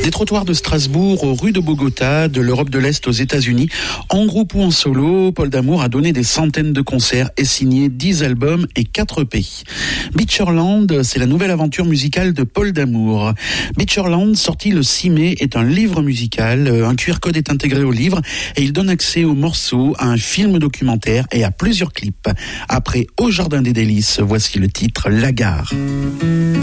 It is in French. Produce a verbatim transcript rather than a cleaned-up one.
Des trottoirs de Strasbourg aux rues de Bogota, de l'Europe de l'Est aux États-Unis, en groupe ou en solo, Paul D'Amour a donné des centaines de concerts et signé dix albums et quatre E P. Beacherland, c'est la nouvelle aventure musicale de Paul D'Amour. Beacherland, sorti le six mai, est un livre musical. Un Q R code est intégré au livre et il donne accès aux morceaux, à un film documentaire et à plusieurs clips. Après Au Jardin des Délices, voici le titre La Gare.